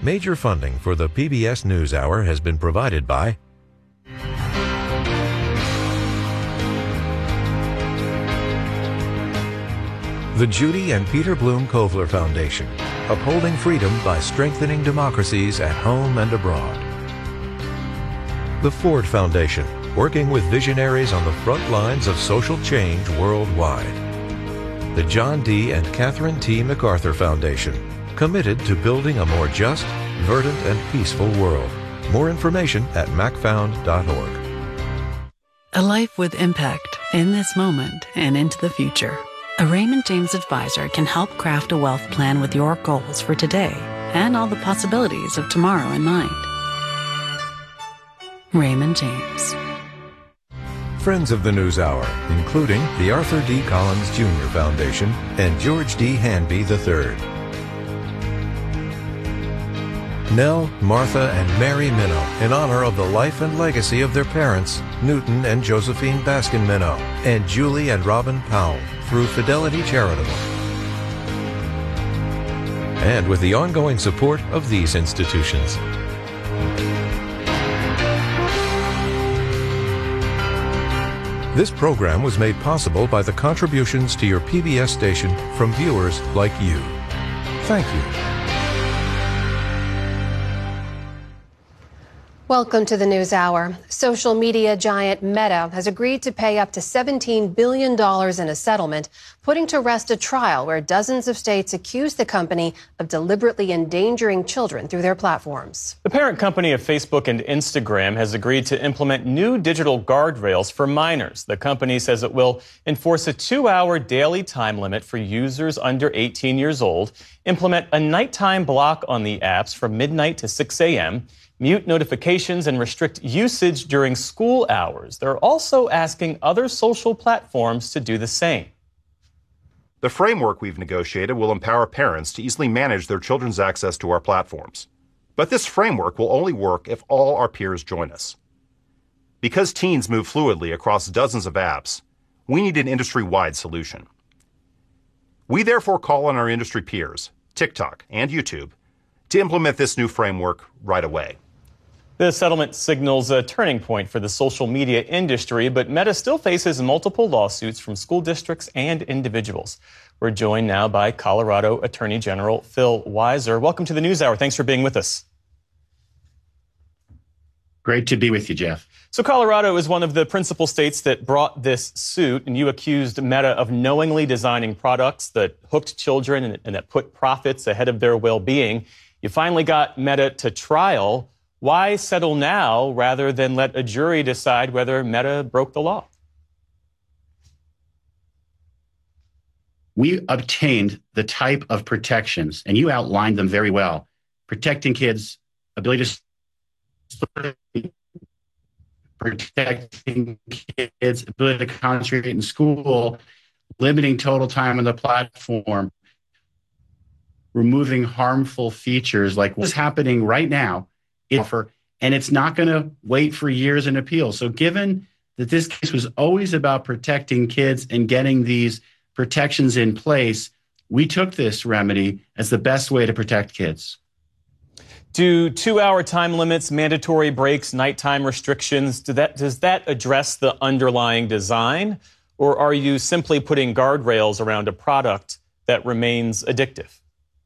Major funding for the PBS NewsHour has been provided by the Judy and Peter Bloom Kovler Foundation, upholding freedom by strengthening democracies at home and abroad. The Ford Foundation, working with visionaries on the front lines of social change worldwide. The John D. and Catherine T. MacArthur Foundation, committed to building a more just, verdant, and peaceful world. More information at macfound.org. A life with impact in this moment and into the future. A Raymond James advisor can help craft a wealth plan with your goals for today and all the possibilities of tomorrow in mind. Raymond James. Friends of the NewsHour, including the Arthur D. Collins Jr. Foundation and George D. Hanby III. Nell, Martha, and Mary Minow, in honor of the life and legacy of their parents, Newton and Josephine Baskin Minow, and Julie and Robin Powell, through Fidelity Charitable. And with the ongoing support of these institutions. This program was made possible by the contributions to your PBS station from viewers like you. Thank you. Welcome to the NewsHour. Social media giant Meta has agreed to pay up to $17 billion in a settlement, putting to rest a trial where dozens of states accuse the company of deliberately endangering children through their platforms. The parent company of Facebook and Instagram has agreed to implement new digital guardrails for minors. The company says it will enforce a 2-hour daily time limit for users under 18 years old, implement a nighttime block on the apps from midnight to 6 a.m., mute notifications, and restrict usage during school hours. They're also asking other social platforms to do the same. The framework we've negotiated will empower parents to easily manage their children's access to our platforms. But this framework will only work if all our peers join us. Because teens move fluidly across dozens of apps, we need an industry-wide solution. We therefore call on our industry peers, TikTok and YouTube, to implement this new framework right away. The settlement signals a turning point for the social media industry, but Meta still faces multiple lawsuits from school districts and individuals. We're joined now by Colorado Attorney General Phil Weiser. Welcome to the NewsHour. Thanks for being with us. Great to be with you, Jeff. So Colorado is one of the principal states that brought this suit, and you accused Meta of knowingly designing products that hooked children and that put profits ahead of their well-being. You finally got Meta to trial. Why settle now rather than let a jury decide whether Meta broke the law? We obtained the type of protections, and you outlined them very well. Protecting kids' ability to protecting kids' ability to concentrate in school, limiting total time on the platform, removing harmful features like what's happening right now, and it's not going to wait for years in appeal. So given that this case was always about protecting kids and getting these protections in place, we took this remedy as the best way to protect kids. Do 2-hour time limits, mandatory breaks, nighttime restrictions, does that address the underlying design? Or are you simply putting guardrails around a product that remains addictive?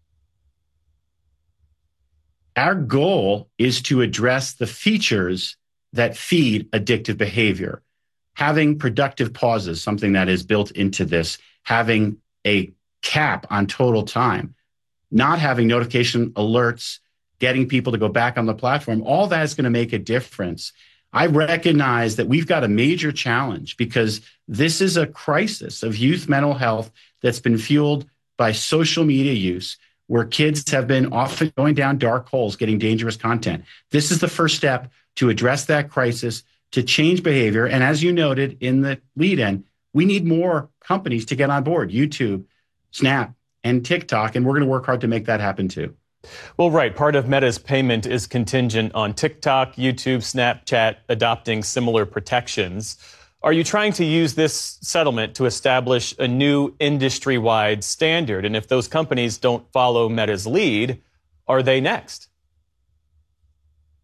Our goal is to address the features that feed addictive behavior. Having productive pauses, something that is built into this, having a cap on total time, not having notification alerts, getting people to go back on the platform, all that is going to make a difference. I recognize that we've got a major challenge because this is a crisis of youth mental health that's been fueled by social media use, where kids have been often going down dark holes, getting dangerous content. This is the first step to address that crisis, to change behavior. And as you noted in the lead-in, we need more companies to get on board, YouTube, Snap, and TikTok, and we're going to work hard to make that happen too. Well, right. Part of Meta's payment is contingent on TikTok, YouTube, Snapchat adopting similar protections. Are you trying to use this settlement to establish a new industry-wide standard? And if those companies don't follow Meta's lead, are they next?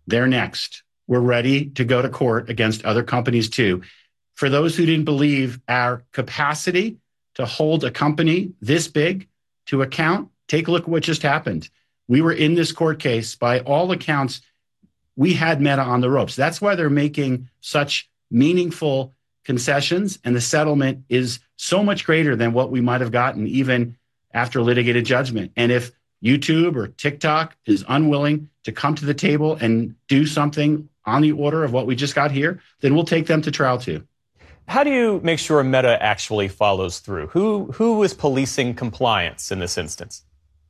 They're next. We're ready to go to court against other companies too. For those who didn't believe our capacity to hold a company this big to account, take a look at what just happened. We were in this court case. By all accounts, we had Meta on the ropes. That's why they're making such meaningful concessions, and the settlement is so much greater than what we might have gotten even after litigated judgment. And if YouTube or TikTok is unwilling to come to the table and do something on the order of what we just got here, then we'll take them to trial too. How do you make sure Meta actually follows through? Who is policing compliance in this instance?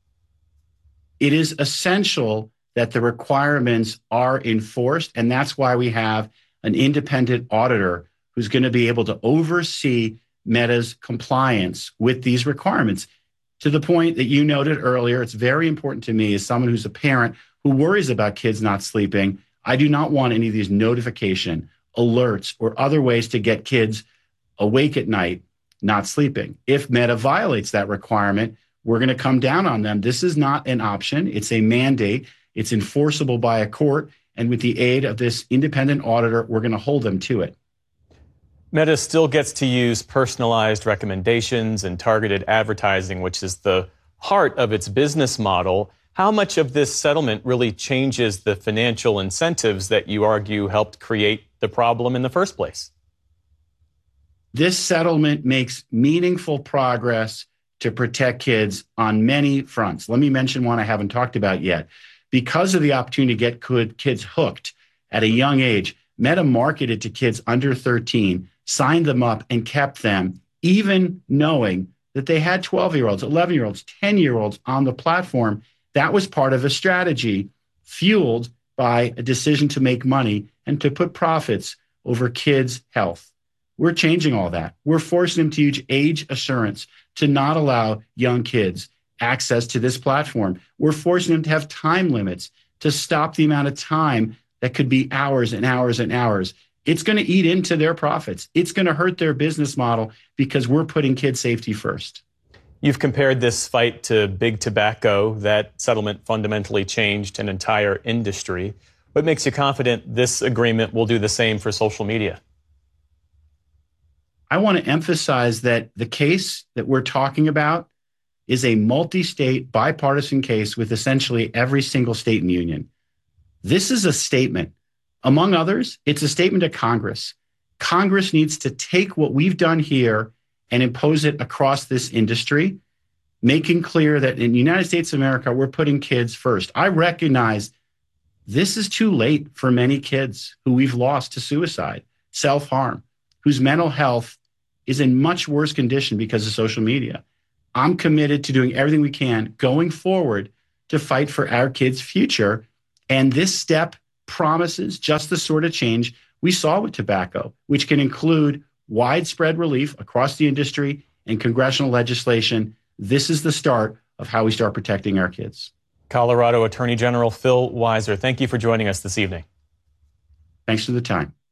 It is essential that the requirements are enforced, and that's why we have an independent auditor who's going to be able to oversee Meta's compliance with these requirements. To the point that you noted earlier, it's very important to me as someone who's a parent who worries about kids not sleeping. I do not want any of these notification, alerts, or other ways to get kids awake at night not sleeping. If Meta violates that requirement, we're going to come down on them. This is not an option. It's a mandate. It's enforceable by a court. And with the aid of this independent auditor, we're going to hold them to it. Meta still gets to use personalized recommendations and targeted advertising, which is the heart of its business model. How much of this settlement really changes the financial incentives that you argue helped create the problem in the first place? This settlement makes meaningful progress to protect kids on many fronts. Let me mention one I haven't talked about yet. Because of the opportunity to get kids hooked at a young age, Meta marketed to kids under 13, signed them up, and kept them, even knowing that they had 12-year-olds, 11-year-olds, 10-year-olds on the platform. That was part of a strategy fueled by a decision to make money and to put profits over kids' health. We're changing all that. We're forcing them to use age assurance to not allow young kids access to this platform. We're forcing them to have time limits to stop the amount of time that could be hours and hours and hours. It's going to eat into their profits. It's going to hurt their business model because we're putting kid safety first. You've compared this fight to big tobacco. That settlement fundamentally changed an entire industry. What makes you confident this agreement will do the same for social media? I want to emphasize that the case that we're talking about is a multi-state bipartisan case with essentially every single state in the union. This is a statement. Among others, it's a statement to Congress. Congress needs to take what we've done here and impose it across this industry, making clear that in the United States of America, we're putting kids first. I recognize this is too late for many kids who we've lost to suicide, self-harm, whose mental health is in much worse condition because of social media. I'm committed to doing everything we can going forward to fight for our kids' future. And this step promises just the sort of change we saw with tobacco, which can include widespread relief across the industry and congressional legislation. This is the start of how we start protecting our kids. Colorado Attorney General Phil Weiser, thank you for joining us this evening. Thanks for the time.